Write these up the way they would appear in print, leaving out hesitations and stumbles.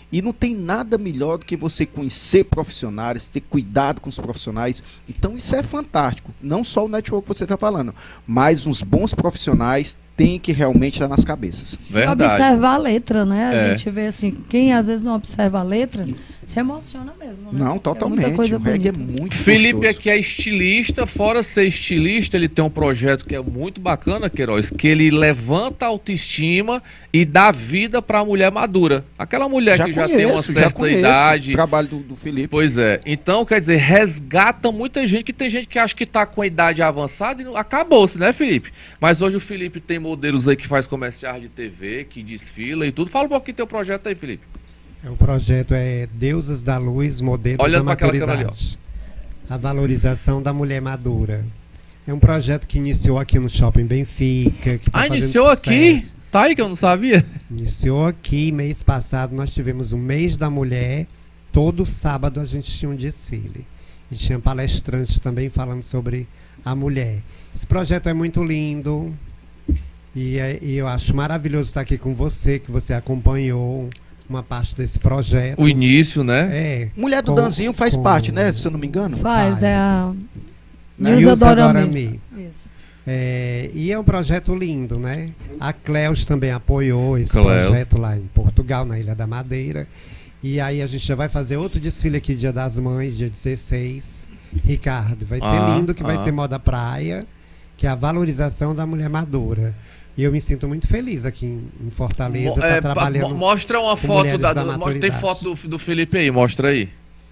E não tem nada melhor do que você conhecer profissionais, ter cuidado com os profissionais. Então isso é fantástico. Não só o network que você está falando, mas uns bons profissionais têm que realmente estar nas cabeças. Verdade. Observar a letra, né? A gente vê assim, quem às vezes não observa a letra, se emociona mesmo, né? Não, totalmente. Coisa o reggae bonita. é muito Felipe gostoso. aqui é estilista, fora ser estilista, ele tem um projeto que é muito bacana, Queiroz, que ele levanta a autoestima e dá vida para a mulher madura. Aquela mulher que já tem uma certa idade. O trabalho do Felipe. Pois é. Então, quer dizer, resgata muita gente, que tem gente que acha que tá com a idade avançada e acabou-se, né, Felipe? Mas hoje o Felipe tem modelos aí que faz comerciais de TV, que desfila e tudo. Fala um pouquinho do teu projeto aí, Felipe. O projeto é Deusas da Luz, Modelos da Maturidade. A valorização da mulher madura. É um projeto que iniciou aqui no Shopping Benfica. Que tá iniciou aqui? Tá aí que eu não sabia. Iniciou aqui, mês passado nós tivemos o mês da mulher. Todo sábado a gente tinha um desfile. E tinha palestrantes também falando sobre a mulher. Esse projeto é muito lindo. E eu acho maravilhoso estar aqui com você, que você acompanhou uma parte desse projeto. O início, né? É. Mulher do Danzinho faz parte, né? Se eu não me engano. Faz. É a Nilza Dorami. Isso. E é um projeto lindo, né? A Cleus também apoiou esse projeto lá em Portugal, na Ilha da Madeira. E aí a gente já vai fazer outro desfile aqui, Dia das Mães, dia 16. Ricardo, vai ser lindo, que vai ser moda praia, que é a valorização da mulher madura. E eu me sinto muito feliz aqui em Fortaleza, tá trabalhando. Mostra uma foto tem foto do Felipe aí, mostra aí.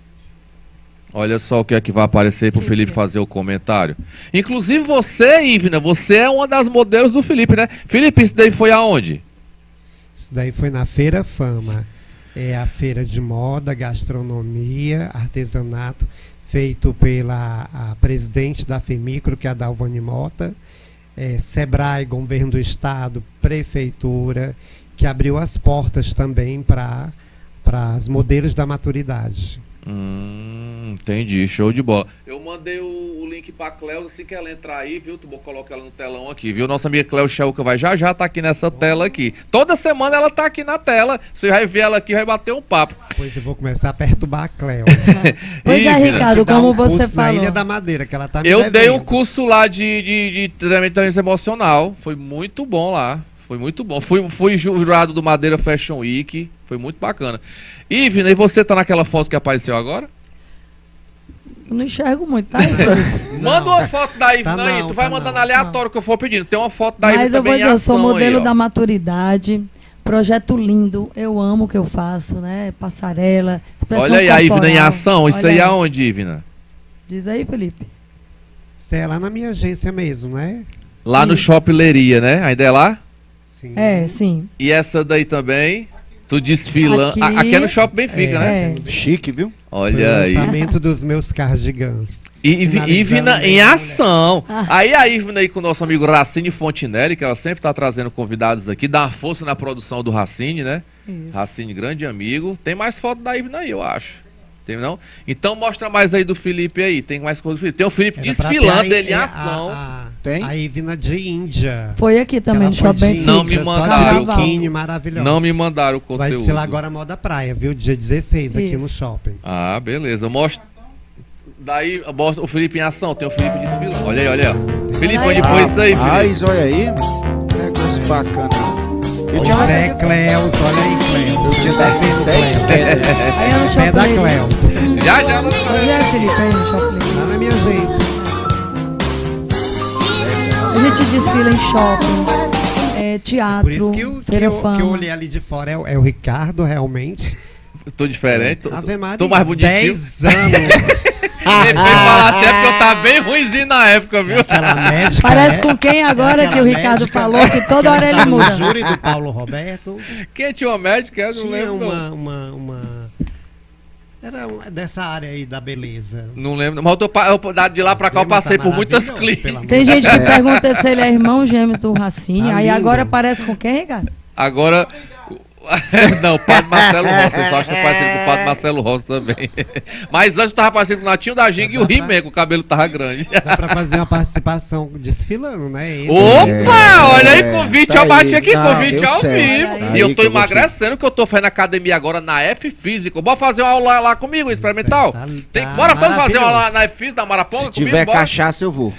Olha só o que é que vai aparecer pro Felipe fazer o comentário. Inclusive você, Ivna, você é uma das modelos do Felipe, né? Felipe, isso daí foi aonde? Isso daí foi na Feira Fama. É a feira de moda, gastronomia, artesanato, feito pela a presidente da FEMICRO, que é a Dalvani Mota. Sebrae, Governo do Estado, Prefeitura, que abriu as portas também para as modelos da maturidade. Entendi, show de bola. Eu mandei o link pra Cleo, assim que ela entrar aí, viu? Tu vou colocar ela no telão aqui, viu? Nossa amiga Cleo Chauca vai já tá aqui nessa tela aqui. Toda semana ela tá aqui na tela. Você vai ver ela aqui, vai bater um papo. Pois eu vou começar a perturbar a Cleo. Pois é, Ricardo, como você falou. Na Ilha da Madeira, que ela tá me Eu devendo. dei um curso lá de treinamento emocional. Foi muito bom lá. Foi muito bom. Fui jurado do Madeira Fashion Week. Foi muito bacana. Ivna, e você tá naquela foto que apareceu agora? Eu não enxergo muito, tá, Ivna? Manda uma foto da Ivna aí. Tu vai mandando aleatório que eu for pedindo. Tem uma foto da Ivna também. Mas eu vou dizer, eu sou modelo aí, da maturidade. Projeto lindo. Eu amo o que eu faço, né? Passarela, expressão Olha aí a corporal. Ivna em ação. Isso Olha aí é aonde, Ivna? Diz aí, Felipe. Isso é lá na minha agência mesmo, né? Lá no Shopping Leria, né? Ainda é lá? Sim. Sim. E essa daí também? Tu desfilando. Aqui é no Shopping Benfica, né? Chique, viu? Olha aí. O lançamento dos meus cardigans. Ivna em ação. Aí a Ivna aí com o nosso amigo Racine Fontinelli, que ela sempre tá trazendo convidados aqui, dá uma força na produção do Racine, né? Isso. Racine, grande amigo. Tem mais foto da Ivna aí, eu acho. Tem não? Então mostra mais aí do Felipe aí. Tem mais coisa do Felipe. Tem o Felipe desfilando, ele em ação. Tem? A Ivna de Índia. Foi aqui também no Shopping Benfica. Não me mandaram. Maravilhoso. Não me mandaram o conteúdo. Vai ser lá agora moda praia, viu? Dia 16 aqui no shopping. Ah, beleza. Mostra. Daí o Felipe em ação. Tem o Felipe desfilando. Olha aí, olha aí. Felipe, onde foi isso aí, Felipe? Mas olha aí. Negócio bacana. Eu tinha Cleus, olha aí, Cleus. Eu tinha 10 quedas. Aí é no Pé da Shopping. Cleus. Já. Onde é, Felipe? Aí no Shopping. Lá na minha agência. A gente desfila em shopping, teatro, Por isso que Feira eu Fama. olhei ali de fora é o Ricardo, realmente. Eu tô diferente. Maria, Tô mais bonitinho. 10 anos. Depois falar até porque eu tava bem ruimzinho na época, viu? Aquela médica, Parece com quem agora que o Ricardo médica, falou que toda hora ele no muda. júri do Paulo Roberto. Quem tinha uma médica? Eu não Tinha lembro. Era dessa área aí da beleza. Não lembro. Mas de lá pra cá eu passei por muitas clínicas. Tem gente que pergunta se ele é irmão gêmeos do Racine. Tá aí lindo. agora parece com quem, Ricardo? Agora, Não, o Padre Marcelo Rossi. Eu só acho que tá parecendo com o Padre Marcelo Rossi também. Mas antes tava parecendo com o Natinho da Ginga e o He-Man, que o cabelo tava grande. Dá pra fazer uma participação desfilando, né? Opa! Olha aí, convite, tá eu bati aí. aqui, Não, convite deu ao certo. vivo. Aí E eu tô que eu vou emagrecendo, que eu tô fazendo academia agora na F Física. Bora fazer uma aula lá comigo, experimental? Bora todos fazer uma aula na F Física, da Maraponga Se comigo? tiver Bora. cachaça, eu vou.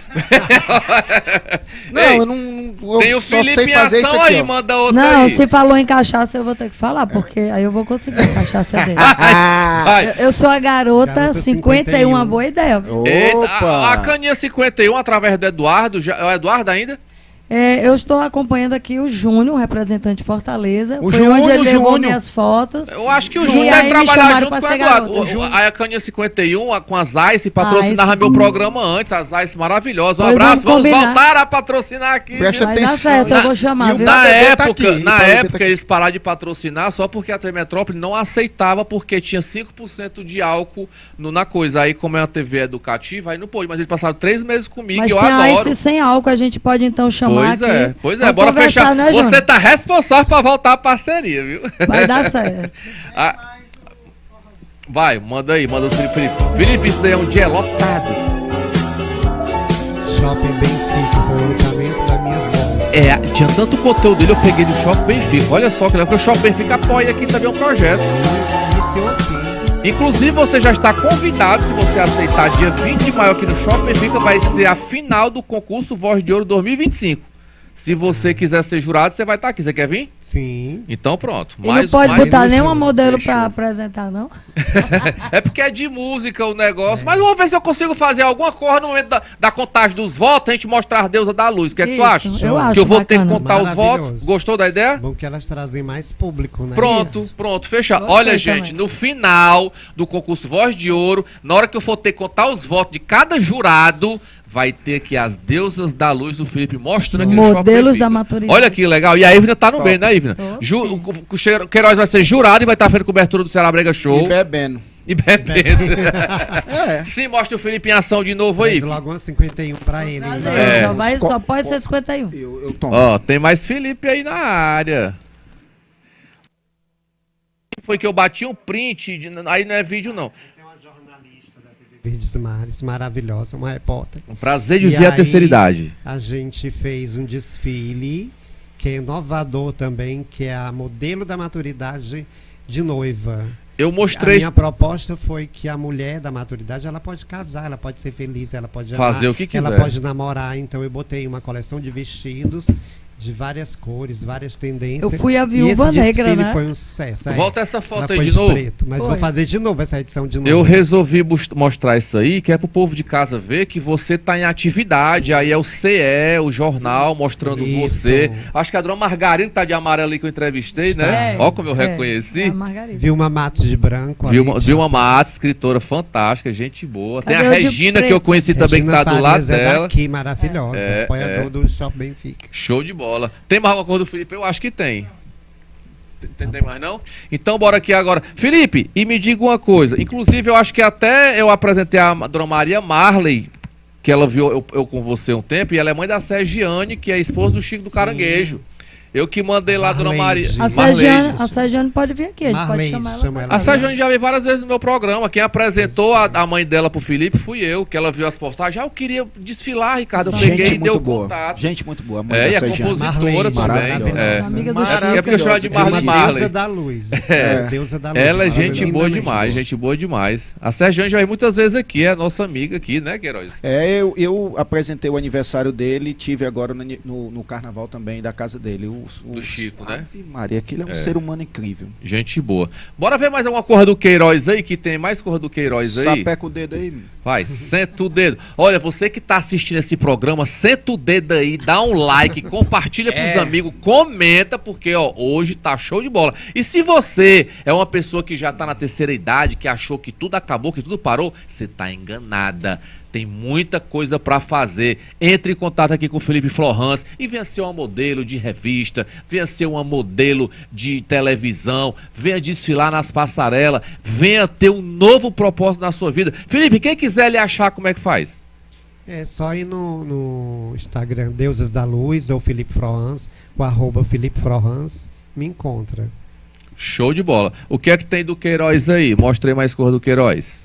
Não, Ei, eu não. Eu Tem o só Felipe sei em fazer isso ação aqui, aí, ó. manda outra Não, aí. se falou em cachaça, eu vou ter que falar, porque aí eu vou conseguir a cachaça dele. Vai. Eu sou a garota Garota 51, uma boa ideia. Eita, Opa! a caninha 51, através do Eduardo. É o Eduardo ainda? Eu estou acompanhando aqui o Júnior, representante de Fortaleza. O Foi Júnior, onde ele levou Júnior. minhas fotos. Eu acho que o E Júnior aí deve me trabalhar chamaram junto pra com o ser Eduardo. garota. A Caninha 51, com a Zayce, patrocinava Zayce. meu programa antes. A Zayce maravilhosa. Um Pois abraço, vamos vamos combinar. voltar a patrocinar aqui. Presta Vai dar atenção. certo, eu vou chamar, E o viu? Na BBB tá época, aqui, e o na BBB tá época aqui. eles pararam de patrocinar só porque a TV Metrópole não aceitava, porque tinha 5% de álcool na coisa. Aí, como é uma TV educativa, aí não pôde. Mas eles passaram 3 meses comigo, Mas eu tem a adoro. Ice sem álcool, a gente pode então chamar Pois aqui. é, bora Vamos conversar, fechar. né, Você Júnior? tá responsável pra voltar a parceria, viu? Vai dar certo. Ah, vai, manda aí, manda o Felipe. Felipe, isso daí é um dia lotado. Shopping Benfica, foi o lançamento das minhas bolas. É, tinha tanto conteúdo dele, eu peguei do Shopping Benfica. Olha só, que legal, porque o Shopping Benfica apoia aqui também um projeto. Iniciou aqui. Inclusive, você já está convidado, se você aceitar, dia 20 de maio aqui no Shopping Benfica, vai ser a final do concurso Voz de Ouro 2025. Se você quiser ser jurado, você vai estar aqui. Você quer vir? Sim. Então pronto. E não pode botar fechou, nenhuma modelo fechou. pra apresentar, não? É porque é de música o negócio. Mas vamos ver se eu consigo fazer alguma coisa no momento da contagem dos votos, a gente mostrar a deusa da luz. O que é que tu Isso, acha? eu acho Que eu vou ter que bacana. contar os Maravilhoso. votos. Gostou da ideia? Bom que elas trazem mais público, né? Pronto, Isso. pronto, fechado. Gostei Olha, também. gente, no final do concurso Voz de Ouro, na hora que eu for ter que contar os votos de cada jurado, vai ter aqui as deusas da luz do Felipe mostrando aqui no Shopping Modelos Benfica. da maturidade. Olha que legal. E a Ivna tá no Top. bem, né, Ivna? Tô, O Queiroz vai ser jurado e vai estar fazendo cobertura do Ceará Brega Show. E bebendo. E bebendo. É. Sim, mostra o Felipe em ação de novo aí. Mas logo uma 51 pra ele. Prazer, né? É. só pode ser 51. Eu tomo. Ó, tem mais Felipe aí na área. Foi que eu bati um print, aí não é vídeo não. Essa é uma jornalista da TV Verdes Mares, maravilhosa, uma repórter. Um prazer de E ver a aí, terceira idade. A gente fez um desfile que é inovador também, que é a modelo da maturidade de noiva. Eu A mostrei minha proposta foi que a mulher da maturidade, ela pode casar, ela pode ser feliz, ela pode Fazer amar, o que quiser. ela pode namorar. Então eu botei uma coleção de vestidos de várias cores, várias tendências. Eu fui a E Viúva esse Negra, desfile né? foi um sucesso. Volta essa Ela foto foi aí de novo. preto, mas Foi. vou fazer de novo essa edição de novo. Eu resolvi mostrar isso aí, que é pro povo de casa ver que você tá em atividade. Aí é o CE, o jornal, mostrando Isso. você. Acho que a dona Margarida tá de amarelo ali que eu entrevistei, né? É, Ó como eu é, reconheci. é a Margarida. Vilma Matos de branco. ali, Vilma Matos, escritora fantástica, gente boa. Tem Cadê a o de Regina, que preto? eu conheci também, que Regina tá do lado Farias é dela. daqui, maravilhosa. É, apoiador é. do Shopping Benfica. Show de bola. Tem mais alguma coisa do Felipe? Eu acho que tem. Tem mais não? Então bora aqui agora. Felipe, e me diga uma coisa. Inclusive, eu acho que até eu apresentei a dona Maria Marley, que ela viu eu com você um tempo, e ela é mãe da Sergiane, que é esposa do Chico do Caranguejo. Eu que mandei lá a dona Maria. Marleide. A Sergiane pode vir aqui, a gente pode Marleide, chamar ela. chama pra ela. A cá. Sergiane já veio várias vezes no meu programa. Quem apresentou a mãe dela pro Felipe fui eu, que ela viu as postagens. Eu queria desfilar, Ricardo. Eu peguei Gente e deu muito boa. contato. Gente muito boa. a mãe É, da e a Sergiane. compositora também. maravilhosa. É. Amiga do Maravilhosa. Chico. É porque eu chamo de É uma Marley Marley. deusa da luz. É. Deusa da luz. Ela é gente Maravilhosa. boa Lindamente demais, gente boa demais. A Sergiane já veio muitas vezes aqui, é nossa amiga aqui, né, Queiroz? É, eu apresentei o aniversário dele, tive agora no carnaval também da casa dele. Do Chico, né? Ave Maria, aquele é um ser humano incrível. Gente boa. Bora ver mais alguma coisa do Queiroz aí, que tem mais coisa do Queiroz aí? Sapeca o dedo aí. Vai, senta o dedo. Olha, você que tá assistindo esse programa, senta o dedo aí, dá um like, compartilha pros amigos, comenta, porque ó, hoje tá show de bola. E se você é uma pessoa que já tá na terceira idade, que achou que tudo acabou, que tudo parou, você tá enganada. Tem muita coisa pra fazer. Entre em contato aqui com o Felipe Florans e venha ser uma modelo de revista, venha ser uma modelo de televisão, venha desfilar nas passarelas, venha ter um novo propósito na sua vida. Felipe, quem quiser lhe achar, como é que faz? É só ir no Instagram Deusas da Luz ou Felipe Florans, o @Felipe Florans, me encontra. Show de bola. O que é que tem do Queiroz aí? Mostra aí mais cor do Queiroz.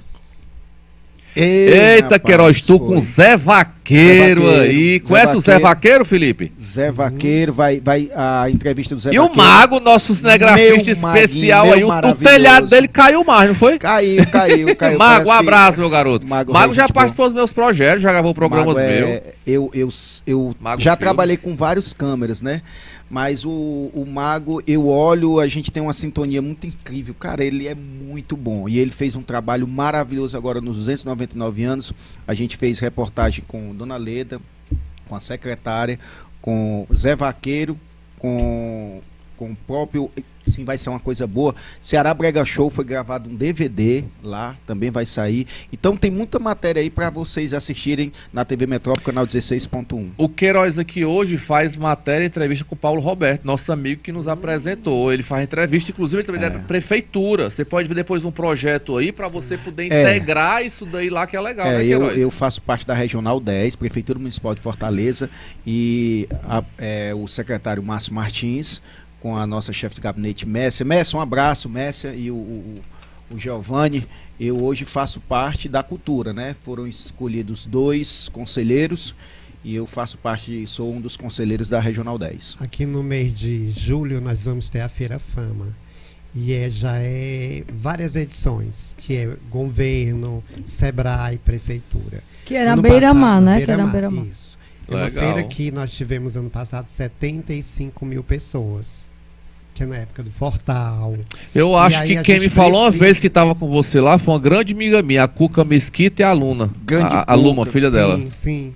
Eita, rapaz, Queiroz, tu com Zé Vaqueiro aí. Conhece o Zé Vaqueiro, Felipe? Zé Vaqueiro, vai a entrevista do Zé Vaqueiro. E o Mago, nosso cinegrafista especial aí, o telhado dele caiu mais, não foi? Caiu. Mago, um abraço, meu garoto. Mago já participou dos meus projetos, já gravou programas meus. Eu já trabalhei com várias câmeras, né? Mas o Mago, eu olho, a gente tem uma sintonia muito incrível. Cara, ele é muito bom. E ele fez um trabalho maravilhoso agora nos 299 anos. A gente fez reportagem com Dona Leda, com a secretária, com Zé Vaqueiro, com o próprio... Sim, vai ser uma coisa boa. Ceará Brega Show foi gravado um DVD lá, também vai sair. Então tem muita matéria aí para vocês assistirem na TV Metrópole, canal 16.1. O Queiroz aqui hoje faz matéria e entrevista com o Paulo Roberto, nosso amigo que nos apresentou. Ele faz entrevista, inclusive ele também é da prefeitura. Você pode ver depois um projeto aí para você poder integrar isso daí lá, que é legal, né, Queiroz? Eu faço parte da Regional 10, Prefeitura Municipal de Fortaleza, e o secretário Márcio Martins, com a nossa chefe de gabinete, Messia. Messia, um abraço, Messia, e o Giovanni. Eu hoje faço parte da cultura, né? Foram escolhidos 2 conselheiros e eu faço parte, sou um dos conselheiros da Regional 10. Aqui no mês de julho nós vamos ter a Feira Fama. E já é várias edições, que é governo, Sebrae, prefeitura. Que era Beira-Mar, né? Que era Beira-Mar. Isso. É uma feira que nós tivemos ano passado 75 mil pessoas. Que é na época do Fortal. Eu acho que quem me falou uma vez que estava com você lá foi uma grande amiga minha, a Cuca Mesquita, e a Luna. A Luma, filha dela. Sim.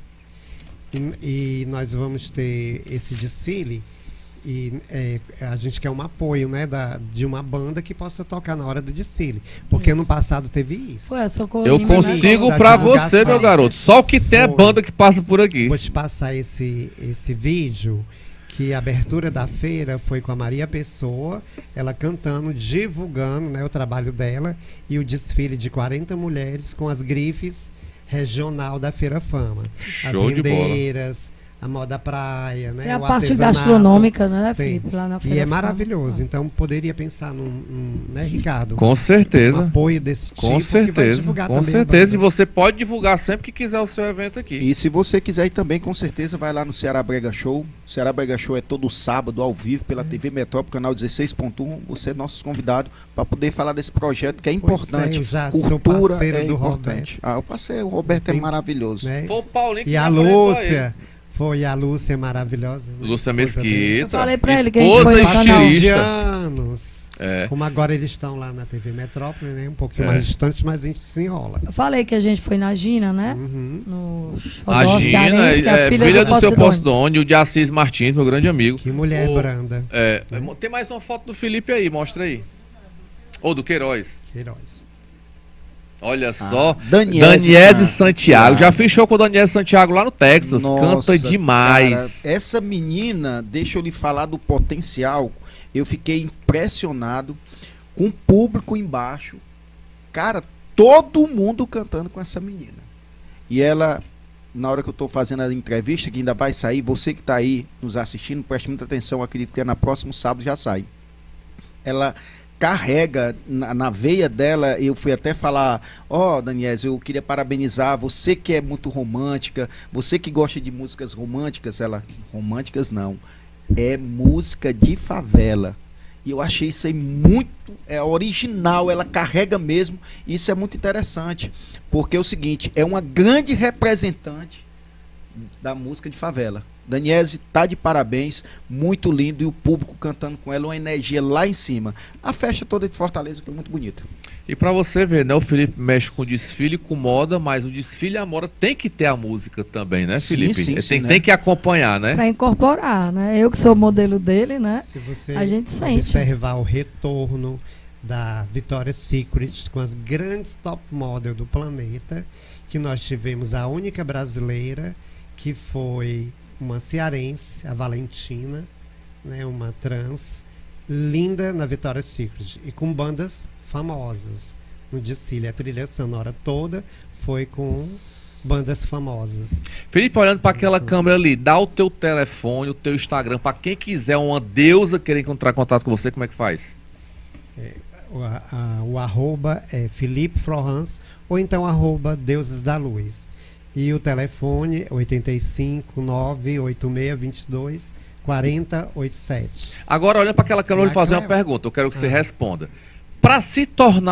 E nós vamos ter esse desfile. E a gente quer um apoio, né, de uma banda que possa tocar na hora do desfile. Porque ano passado teve isso. Eu consigo pra você, meu garoto. Só o que tem é banda que passa por aqui. Vou te passar esse vídeo, que a abertura da feira foi com a Maria Pessoa, ela cantando, divulgando, né, o trabalho dela, e o desfile de 40 mulheres com as grifes regional da Feira Fama. Show as rendeiras, de bola. A moda praia, né? É a parte gastronômica, né, Felipe? Lá na Feira. E é maravilhoso. Então poderia pensar né, Ricardo? Com certeza. Um apoio desse tipo. Com certeza. Com certeza. E você pode divulgar sempre que quiser o seu evento aqui. E se você quiser ir também, com certeza, vai lá no Ceará Brega Show. O Ceará Brega Show é todo sábado, ao vivo, pela TV Metrópole, canal 16.1. Você é nosso convidado para poder falar desse projeto que é importante. Eu já sou parceiro do importante. Roberto. O parceiro, o Roberto é maravilhoso. Né? Foi o Paulinho que e a Lúcia. Foi a Lúcia maravilhosa. Né? Lúcia Mesquita. Eu falei pra ele que a gente foi no estilista. Anos. Como agora eles estão lá na TV Metrópole, né? Um pouquinho mais distante, mas a gente se enrola. Eu falei que a gente foi na Gina, né? A Gina é filha do seu Posidônio, o de Assis Martins, meu grande amigo. Que mulher branda. Tem mais uma foto do Felipe aí, mostra aí. Ou do Queiroz. Olha só, Daniese Santiago. Já fiz show com o Daniese Santiago lá no Texas. Nossa, canta demais. Cara, essa menina, deixa eu lhe falar do potencial. Eu fiquei impressionado com o público embaixo. Cara, todo mundo cantando com essa menina. E ela, na hora que eu estou fazendo a entrevista, que ainda vai sair, você que está aí nos assistindo, preste muita atenção, acredito que é na próximo sábado já sai. Ela carrega na veia dela. Eu fui até falar, Daniese, eu queria parabenizar você que é muito romântica, você que gosta de músicas românticas. Ela, românticas não, é música de favela. E eu achei isso aí muito original, ela carrega mesmo. Isso é muito interessante, porque é o seguinte, é uma grande representante da música de favela. Daniese tá de parabéns, muito lindo, e o público cantando com ela, uma energia lá em cima. A festa toda de Fortaleza foi muito bonita. E pra você ver, né, o Felipe mexe com desfile, com moda, mas o desfile e a moda tem que ter a música também, né, Felipe? Sim, tem que acompanhar, né? Pra incorporar, né? Eu que sou modelo dele, né? Se você a gente sente. observar o retorno da Victoria's Secret com as grandes top model do planeta, que nós tivemos a única brasileira, que foi uma cearense, a Valentina, né, uma trans, linda na Victoria's Secret, e com bandas famosas no desfile. A trilha sonora toda foi com bandas famosas. Felipe, olhando para aquela câmera ali, dá o teu telefone, o teu Instagram, para quem quiser, uma deusa querer encontrar contato com você, como é que faz? O arroba é Felipe Florence, ou então arroba Deuses da Luz. E o telefone 859-8622-4087. Agora, olhando para aquela câmera, eu vou lhe fazer uma pergunta. Eu quero que você responda. Para se tornar